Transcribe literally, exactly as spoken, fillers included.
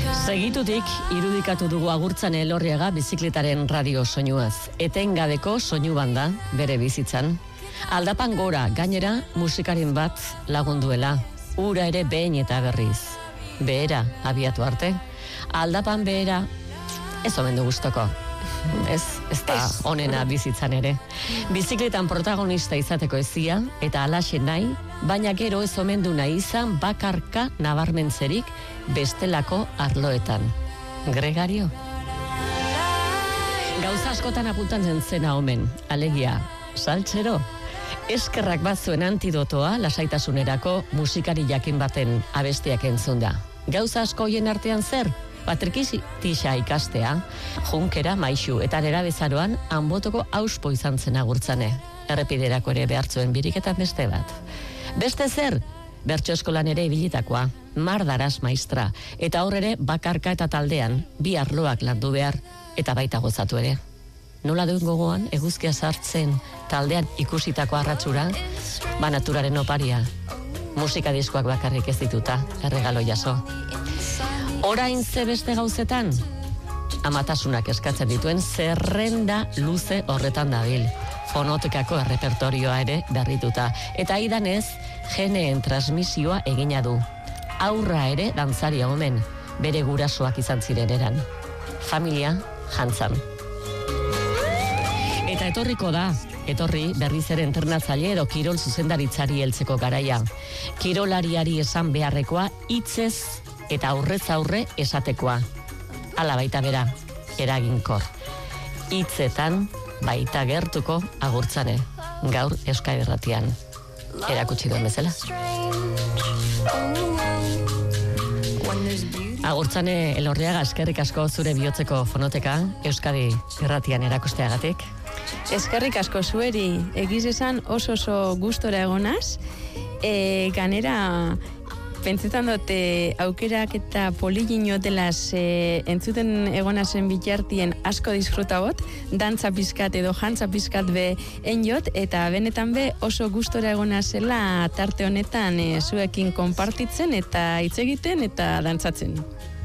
Segitutik irudikatu dugu Agurtzane Elorriaga bizikletaren radio soinuaz. Etengabeko soinu banda bere bizitzan. Aldapan gora gainera musikarin bat lagunduela. Ura ere behin eta berriz. Behera abiatu arte. Aldapan behera ez omen du gustoko. Ez, ez da onena bizitzan ere. Bizikletan protagonista izateko ezia eta alaxe nahi, baina gero ez omen du nahi izan bakarka nabarmentzerik bestelako arloetan. Gregario? Gauza askotan apuntatzen zena omen, alegia, saltzero? Eskerrak bat zuen antidotoa lasaitasunerako musikari jakin baten abestiak entzun da. Gauza asko hoien artean zer? Patrikitisa ikastea, junkera, maixu eta nera bezaroan hanbotoko auspo izan zen Agurtzane. Errepiderako ere behartzuen biriketan beste bat. Beste zer? Bertso eskolan ere ibilitakoa, mardaraz maistra, eta hor ere bakarka eta taldean, bi arloak landu behar, eta baita gozatu ere. Nola duen gogoan, eguzkia sartzen taldean ikusitako arratsura, banaturaren oparia, musika diskoak bakarrik ez dituta, erregalo jaso. Orain ze beste gauzetan, amatasunak eskatzen dituen zerrenda luze horretan dabil. Fonotekako errepertorioa ere berrituta. Eta idanez, geneen transmisioa egina du. Aurra ere dantzaria omen, bere gurasoak izan ziren eran. Familia jantzan. Eta etorriko da, etorri berriz ere entrenatzaile edo kirol zuzendaritzari heltzeko garaia. Kirolariari esan beharrekoa hitzez eta aurrez aurre esatekoa. Hala baita bera, eraginkor. Hitzetan baita gertuko Agurtzane, gaur Euskadi Irratian. Erakutsi duen bezala. Agurtzane Elorriaga, eskerrik asko zure bihotzeko fonoteka Euskadi Irratian erakusteagatik. Eskerrik asko zueri, egiz esan oso oso gustora egonaz, e, ganera pentsetan dute aukerak eta poliginiotelaz e, entzuten egonazen bitartien asko disfrutabot, dantza pizkat edo jantza pizkat be enjot, eta benetan be oso gustora egonazela tarte honetan e, zuekin konpartitzen eta hitz egiten eta dantzatzen.